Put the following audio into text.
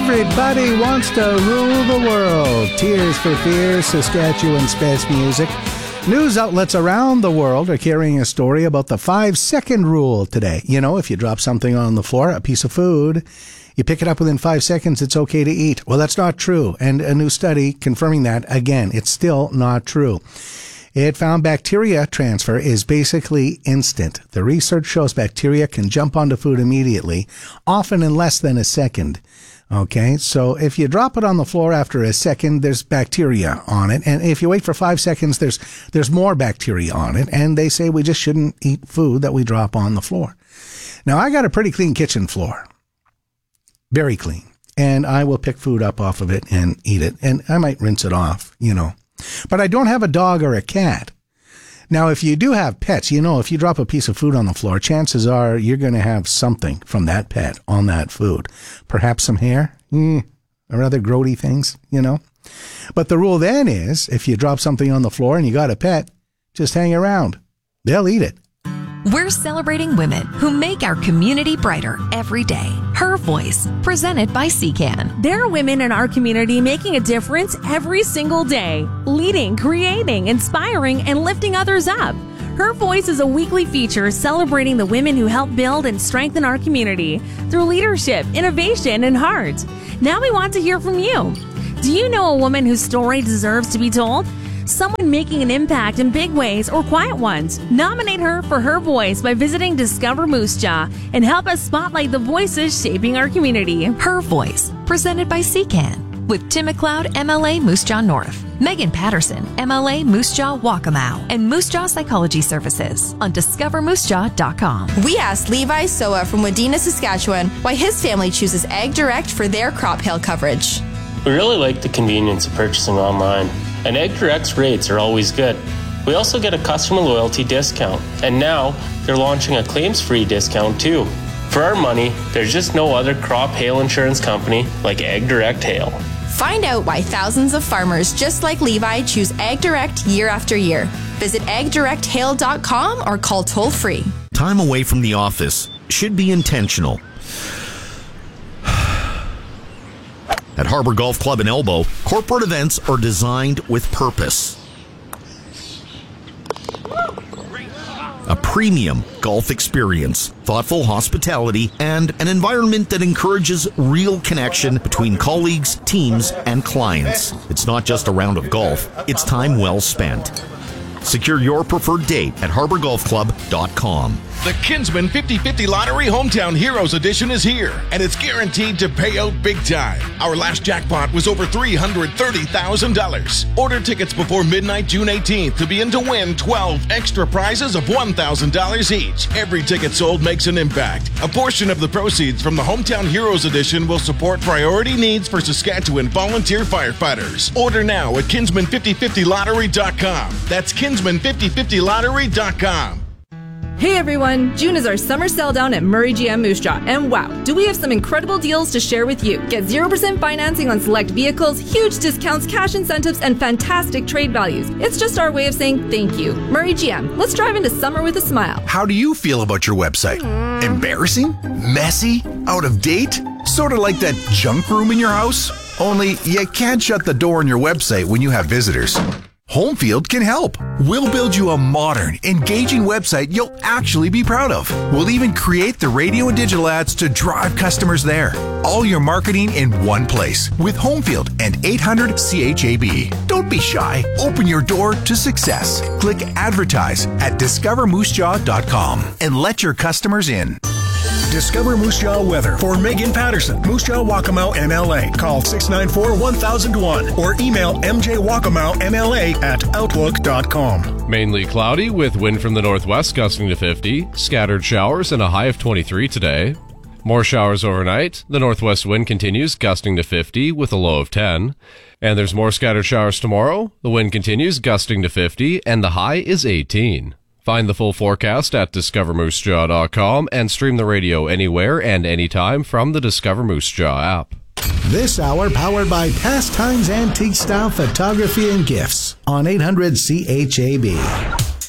Everybody wants to rule the world. Tears for Fears, Saskatchewan's best music. News outlets around the world are carrying a story about the 5-second rule today. You know, if you drop something on the floor, a piece of food, you pick it up within 5 seconds, it's okay to eat. Well, that's not true. And a new study confirming that, again, it's still not true. It found bacteria transfer is basically instant. The research shows bacteria can jump onto food immediately, often in less than a second. Okay, so if you drop it on the floor after a second, there's bacteria on it. And if you wait for 5 seconds, there's more bacteria on it. And they say we just shouldn't eat food that we drop on the floor. Now, I got a pretty clean kitchen floor. Very clean. And I will pick food up off of it and eat it. And I might rinse it off, you know. But I don't have a dog or a cat. Now, if you do have pets, you know, if you drop a piece of food on the floor, chances are you're going to have something from that pet on that food. Perhaps some hair, or other grody things, you know. But the rule then is, if you drop something on the floor and you got a pet, just hang around. They'll eat it. We're celebrating women who make our community brighter every day. Her Voice, presented by CCAN. There are women in our community making a difference every single day, leading, creating, inspiring, and lifting others up. Her Voice is a weekly feature celebrating the women who help build and strengthen our community through leadership, innovation, and heart. Now we want to hear from you. Do you know a woman whose story deserves to be told? Someone making an impact in big ways or quiet ones. Nominate her for Her Voice by visiting Discover Moose Jaw and help us spotlight the voices shaping our community. Her Voice, presented by CCAN, with Tim McLeod, MLA Moose Jaw North, Megan Patterson, MLA Moose Jaw Waccamaw, and Moose Jaw Psychology Services on discovermoosejaw.com. We asked Levi Soa from Wadena, Saskatchewan, why his family chooses Ag Direct for their crop hail coverage. We really like the convenience of purchasing online, and Ag Direct's rates are always good. We also get a customer loyalty discount, and now they're launching a claims-free discount too. For our money, there's just no other crop hail insurance company like Ag Direct Hail. Find out why thousands of farmers just like Levi choose Ag Direct year after year. Visit agdirecthail.com or call toll-free. Time away from the office should be intentional. At Harbor Golf Club in Elbow, corporate events are designed with purpose. A premium golf experience, thoughtful hospitality, and an environment that encourages real connection between colleagues, teams, and clients. It's not just a round of golf, it's time well spent. Secure your preferred date at harborgolfclub.com. The Kinsman 50/50 Lottery Hometown Heroes Edition is here, and it's guaranteed to pay out big time. Our last jackpot was over $330,000. Order tickets before midnight June 18th to be in to win 12 extra prizes of $1,000 each. Every ticket sold makes an impact. A portion of the proceeds from the Hometown Heroes Edition will support priority needs for Saskatchewan volunteer firefighters. Order now at Kinsman5050lottery.com. That's Kinsman5050lottery.com. Hey everyone, June is our summer sell down at Murray GM Moose Jaw, and wow, do we have some incredible deals to share with you. Get 0% financing on select vehicles, huge discounts, cash incentives, and fantastic trade values. It's just our way of saying thank you. Murray GM, let's drive into summer with a smile. How do you feel about your website? Embarrassing? Messy? Out of date? Sort of like that junk room in your house? Only you can't shut the door on your website when you have visitors. Homefield can help. We'll build you a modern, engaging website you'll actually be proud of. We'll even create the radio and digital ads to drive customers there. All your marketing in one place with Homefield and 800 CHAB. Don't be shy. Open your door to success. Click advertise at discovermoosejaw.com and let your customers in. Discover Moose Jaw weather for Megan Patterson, Moose Jaw Waccamaw, MLA. Call 694-1001 or email mjwaccamawmla@outlook.com. Mainly cloudy with wind from the northwest gusting to 50, scattered showers and a high of 23 today. More showers overnight. The northwest wind continues gusting to 50 with a low of 10. And there's more scattered showers tomorrow. The wind continues gusting to 50 and the high is 18. Find the full forecast at discovermoosejaw.com and stream the radio anywhere and anytime from the Discover Moose Jaw app. This hour powered by Pastimes Antique Style Photography and Gifts on 800 CHAB.